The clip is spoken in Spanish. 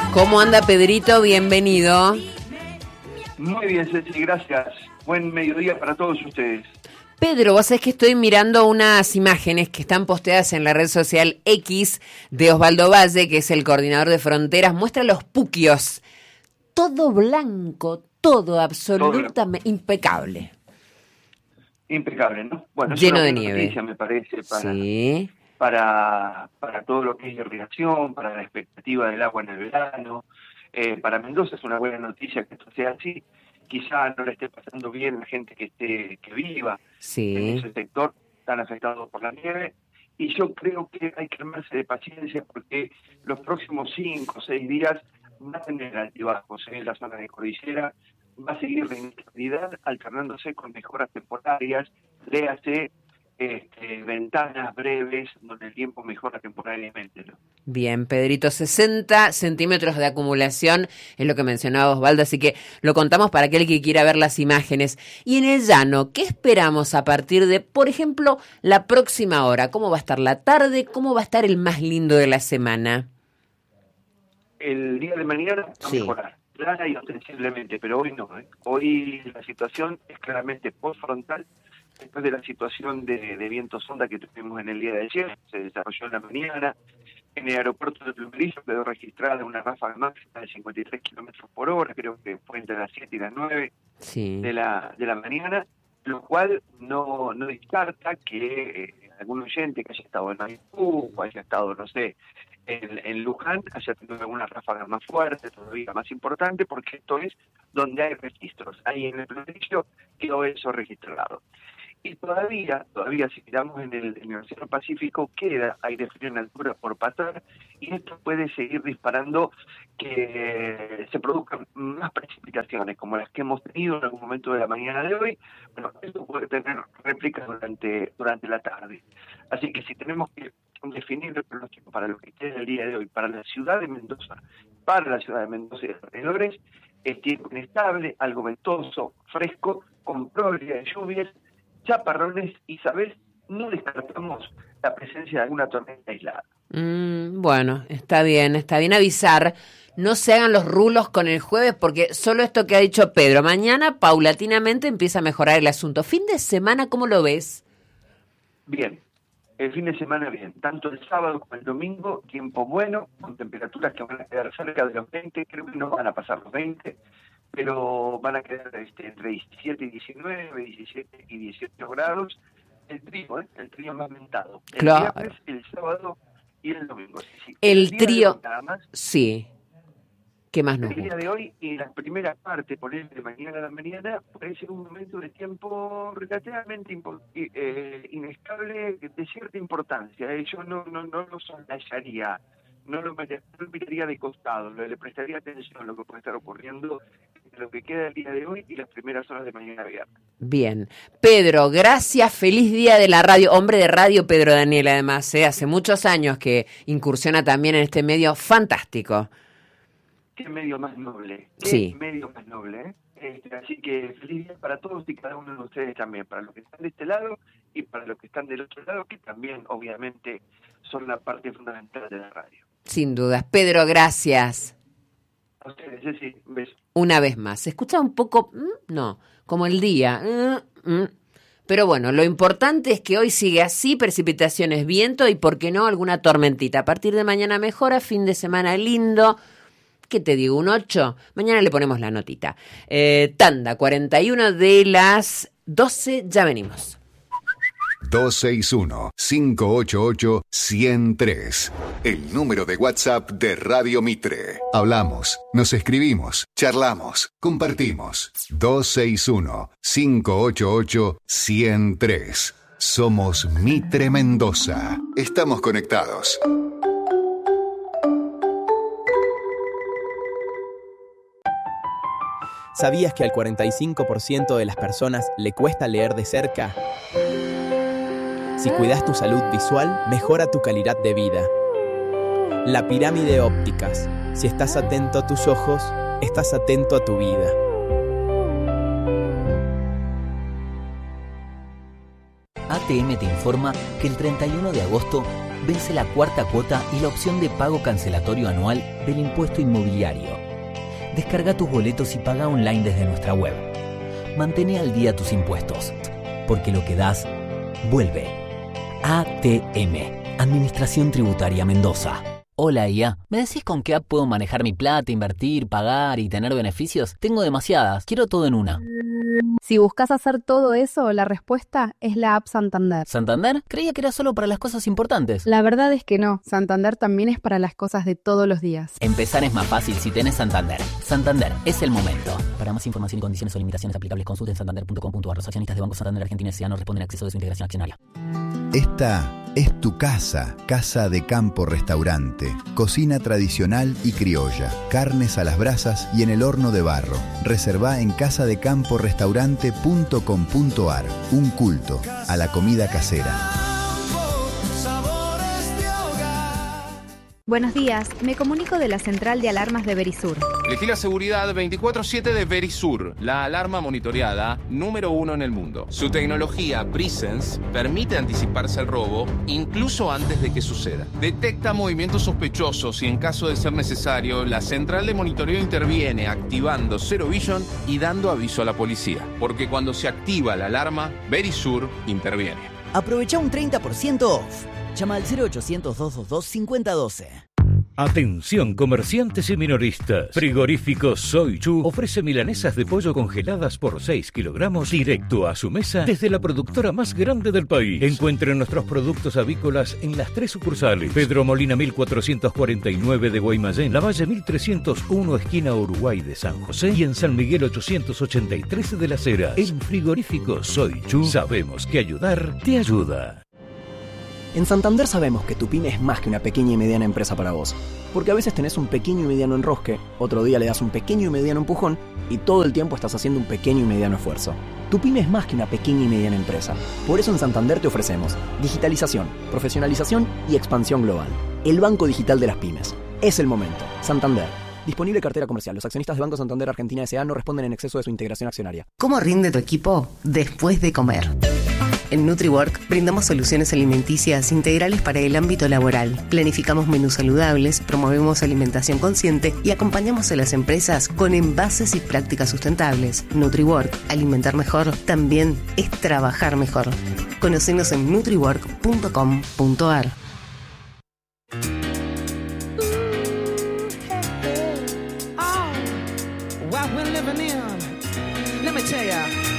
¿Cómo anda Pedrito? Bienvenido. Muy bien, Ceci, gracias. Buen mediodía para todos ustedes. Pedro, vos sabés que estoy mirando unas imágenes que están posteadas en la red social X de Osvaldo Valle, que es el coordinador de Fronteras. Muestra los puquios. Todo blanco, todo absolutamente impecable. Impecable, ¿no? Bueno, lleno es de una nieve. Noticia, me parece, Sí. para todo lo que es irrigación, para la expectativa del agua en el verano. Para Mendoza es una buena noticia que esto sea así. Quizá no le esté pasando bien a la gente que viva en ese sector tan afectado por la nieve. Y yo creo que hay que armarse de paciencia porque los próximos 5 o 6 días va a tener altibajos en la zona de cordillera. Va a seguir la inestabilidad alternándose con mejoras temporarias, léase ventanas breves donde el tiempo mejora temporariamente, ¿no? Bien, Pedrito, 60 centímetros de acumulación es lo que mencionaba Osvaldo, así que lo contamos para aquel que quiera ver las imágenes. Y en el llano, ¿qué esperamos a partir de, por ejemplo, la próxima hora? ¿Cómo va a estar la tarde? ¿Cómo va a estar el más lindo de la semana? El día de mañana va a mejorar, clara y ostensiblemente, pero hoy no, ¿eh? Hoy la situación es claramente postfrontal. Después de la situación de viento sonda que tuvimos en el día de ayer, se desarrolló en la mañana. En el aeropuerto de Plumerillo quedó registrada una ráfaga máxima de 53 kilómetros por hora, creo que fue entre las 7 y las 9 de la mañana, lo cual no descarta que algún oyente que haya estado en Maipú o haya estado, no sé, en Luján, haya tenido alguna ráfaga más fuerte, todavía más importante, porque esto es donde hay registros. Ahí en el Plumerillo quedó eso registrado. Y todavía si miramos en el Océano Pacífico, queda aire frío en altura por pasar, y esto puede seguir disparando que se produzcan más precipitaciones, como las que hemos tenido en algún momento de la mañana de hoy. Bueno, esto puede tener réplicas durante la tarde. Así que si tenemos que definir el pronóstico para lo que queda el día de hoy, para la ciudad de Mendoza y alrededores, es tiempo inestable, algo ventoso, fresco, con probabilidad de lluvias, chaparrones y, ¿sabes? No descartamos la presencia de alguna tormenta aislada. Bueno, está bien avisar. No se hagan los rulos con el jueves porque solo esto que ha dicho Pedro. Mañana, paulatinamente, empieza a mejorar el asunto. Fin de semana, ¿cómo lo ves? Bien, el fin de semana bien. Tanto el sábado como el domingo, tiempo bueno, con temperaturas que van a quedar cerca de los 20, creo que no van a pasar los 20, pero van a quedar entre 17 y 19, 17 y 18 grados. El trío más mentado. El viernes, el sábado y el domingo. Sí. El trío, nada más. Sí. ¿Qué más nos gusta? El día gusta? de hoy y la primera parte, por ejemplo, de mañana a la mañana, puede ser un momento de tiempo relativamente inestable, de cierta importancia. Yo no lo soslayaría, no lo miraría de costado, le prestaría atención a lo que puede estar ocurriendo en lo que queda el día de hoy y las primeras horas de mañana viernes. Bien. Pedro, gracias, feliz día de la radio. Hombre de radio, Pedro Daniel, además, hace muchos años que incursiona también en este medio fantástico. Qué medio más noble, Sí. Medio más noble, así que feliz día para todos y cada uno de ustedes también, para los que están de este lado y para los que están del otro lado, que también obviamente son la parte fundamental de la radio. Sin dudas. Pedro, gracias. A ustedes, Ceci, un beso. Una vez más. Se escucha un poco, como el día. Pero bueno, lo importante es que hoy sigue así, precipitaciones, viento y, ¿por qué no?, alguna tormentita. A partir de mañana mejora, fin de semana lindo. ¿Qué te digo? ¿Un 8? Mañana le ponemos la notita. Tanda, 41 de las 12, ya venimos. 261-588-103. El número de WhatsApp de Radio Mitre. Hablamos, nos escribimos, charlamos, compartimos. 261-588-103. Somos Mitre Mendoza. Estamos conectados. ¿Sabías que al 45% de las personas le cuesta leer de cerca? Si cuidas tu salud visual, mejora tu calidad de vida. La pirámide ópticas. Si estás atento a tus ojos, estás atento a tu vida. ATM te informa que el 31 de agosto vence la cuarta cuota y la opción de pago cancelatorio anual del impuesto inmobiliario. Descarga tus boletos y paga online desde nuestra web. Mantén al día tus impuestos, porque lo que das, vuelve. ATM, Administración Tributaria Mendoza. Hola IA, ¿me decís con qué app puedo manejar mi plata, invertir, pagar y tener beneficios? Tengo demasiadas, quiero todo en una. Si buscas hacer todo eso, la respuesta es la app Santander. ¿Santander? Creía que era solo para las cosas importantes. La verdad es que no, Santander también es para las cosas de todos los días. Empezar es más fácil si tenés Santander. Santander, es el momento. Para más información y condiciones o limitaciones aplicables, consulten santander.com.ar. Los accionistas de Banco Santander Argentina S.A. no responden a exceso de su integración accionaria. Esta es tu casa, Casa de Campo Restaurante. Cocina tradicional y criolla, carnes a las brasas y en el horno de barro. Reservá en casadecamporestaurante.com.ar. Un culto a la comida casera. Buenos días, me comunico de la central de alarmas de Verisur. Elegí la seguridad 24/7 de Verisur, la alarma monitoreada número 1 en el mundo. Su tecnología Presence permite anticiparse al robo incluso antes de que suceda. Detecta movimientos sospechosos y en caso de ser necesario, la central de monitoreo interviene activando Zero Vision y dando aviso a la policía. Porque cuando se activa la alarma, Verisur interviene. Aprovecha un 30% off. Llama al 0800-222-5012. Atención comerciantes y minoristas. Frigorífico Soy Chu ofrece milanesas de pollo congeladas por 6 kilogramos directo a su mesa desde la productora más grande del país. Encuentren nuestros productos avícolas en las 3 sucursales. Pedro Molina 1449 de Guaymallén, Lavalle 1301 esquina Uruguay de San José y en San Miguel 883 de Las Heras. En Frigorífico Soy Chu sabemos que ayudar te ayuda. En Santander sabemos que tu pyme es más que una pequeña y mediana empresa para vos. Porque a veces tenés un pequeño y mediano enrosque, otro día le das un pequeño y mediano empujón y todo el tiempo estás haciendo un pequeño y mediano esfuerzo. Tu pyme es más que una pequeña y mediana empresa. Por eso en Santander te ofrecemos digitalización, profesionalización y expansión global. El banco digital de las pymes. Es el momento. Santander. Disponible cartera comercial. Los accionistas de Banco Santander Argentina S.A. no responden en exceso de su integración accionaria. ¿Cómo rinde tu equipo después de comer? En NutriWork brindamos soluciones alimenticias integrales para el ámbito laboral. Planificamos menús saludables, promovemos alimentación consciente y acompañamos a las empresas con envases y prácticas sustentables. NutriWork, alimentar mejor, también es trabajar mejor. Conocenos en nutriwork.com.ar. What we're living in, let me tell ya.